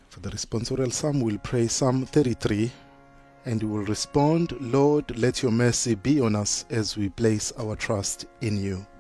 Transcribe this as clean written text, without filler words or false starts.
For the responsorial psalm, we'll pray Psalm 33, and we will respond, Lord, let your mercy be on us as we place our trust in you.